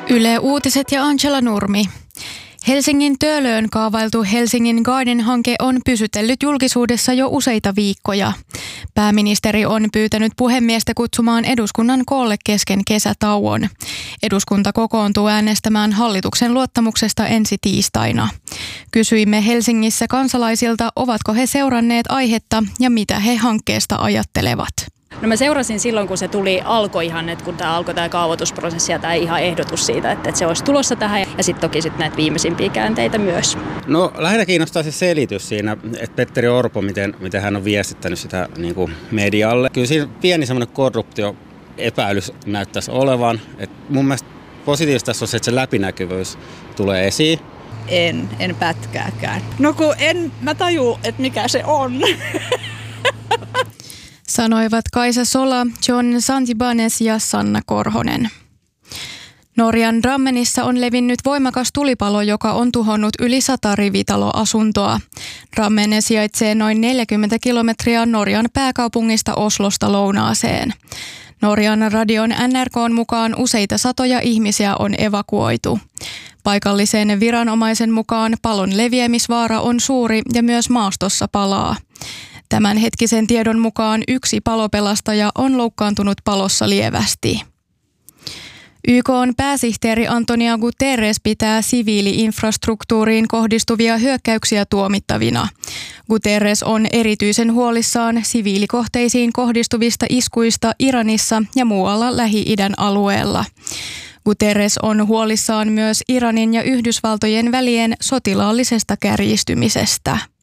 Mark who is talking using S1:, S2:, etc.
S1: Yle Uutiset ja Angela Nurmi. Helsingin Töölöön kaavailtu Helsingin Garden-hanke on pysytellyt julkisuudessa jo useita viikkoja. Pääministeri on pyytänyt puhemiestä kutsumaan eduskunnan koolle kesken kesätauon. Eduskunta kokoontuu äänestämään hallituksen luottamuksesta ensi tiistaina. Kysyimme Helsingissä kansalaisilta, ovatko he seuranneet aihetta ja mitä he hankkeesta ajattelevat.
S2: No mä seurasin silloin, kun se alkoi ihan, että kun alkoi tämä kaavoitusprosessi ja tämä ihan ehdotus siitä, että se olisi tulossa tähän. Ja sitten toki näitä viimeisimpiä käänteitä myös.
S3: No lähinnä kiinnostaa se selitys siinä, että Petteri Orpo, miten hän on viestittänyt sitä niin kuin medialle. Kyllä siinä pieni semmoinen korruptioepäilys näyttäisi olevan. Et mun mielestä positiivista tässä on se, että se läpinäkyvyys tulee esiin.
S4: En pätkääkään. No kun mä tajuu, että mikä se on.
S1: Sanoivat Kaisa Sola, John Santibanes ja Sanna Korhonen. Norjan Drammenissa on levinnyt voimakas tulipalo, joka on tuhonnut yli 100 rivitaloasuntoa. Drammen sijaitsee noin 40 kilometriä Norjan pääkaupungista Oslosta lounaaseen. Norjan radion NRK:n mukaan useita satoja ihmisiä on evakuoitu. Paikallisen viranomaisen mukaan palon leviämisvaara on suuri ja myös maastossa palaa. Tämänhetkisen tiedon mukaan yksi palopelastaja on loukkaantunut palossa lievästi. YK:n pääsihteeri Antonio Guterres pitää siviili-infrastruktuuriin kohdistuvia hyökkäyksiä tuomittavina. Guterres on erityisen huolissaan siviilikohteisiin kohdistuvista iskuista Iranissa ja muualla Lähi-idän alueella. Guterres on huolissaan myös Iranin ja Yhdysvaltojen välien sotilaallisesta kärjistymisestä.